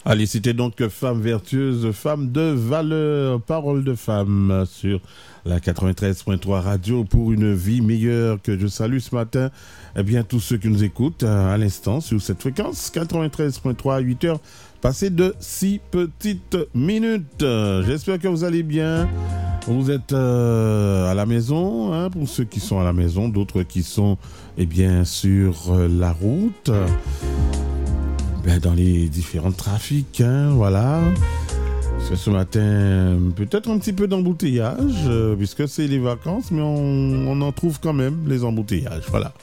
Allez, c'était donc Femme vertueuse, femme de valeur, parole de femme sur la 93.3 radio pour une vie meilleure que je salue ce matin. Eh bien, tous ceux qui nous écoutent à l'instant sur cette fréquence 93.3 à 8h, passé de 6 petites minutes. J'espère que vous allez bien. Vous êtes à la maison, hein, pour ceux qui sont à la maison, d'autres qui sont sur la route. Dans les différents trafics, hein, voilà. Ce matin, peut-être un petit peu d'embouteillage, puisque c'est les vacances, mais on en trouve quand même les embouteillages, voilà.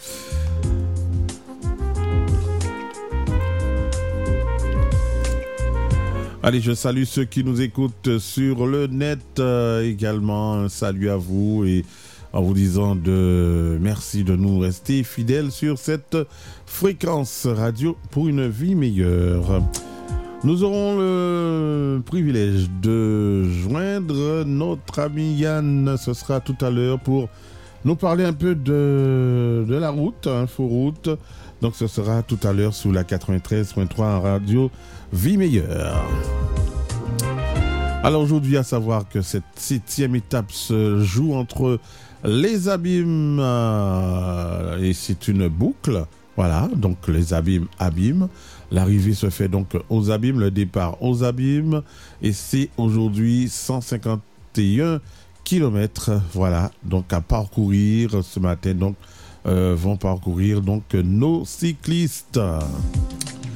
Allez, je salue ceux qui nous écoutent sur le net également. Un salut à vous et en vous disant merci de nous rester fidèles sur cette fréquence radio pour une vie meilleure. Nous aurons le privilège de joindre notre ami Yann. Ce sera tout à l'heure pour nous parler un peu de la route, Inforoute. Donc ce sera tout à l'heure sous la 93.3 en radio Vie meilleure. Alors aujourd'hui, à savoir que cette 7e étape se joue entre les Abîmes et c'est une boucle, voilà, donc les Abîmes. L'arrivée se fait donc aux Abîmes, le départ aux Abîmes et c'est aujourd'hui 151 km, voilà, donc à parcourir ce matin, donc vont parcourir donc nos cyclistes.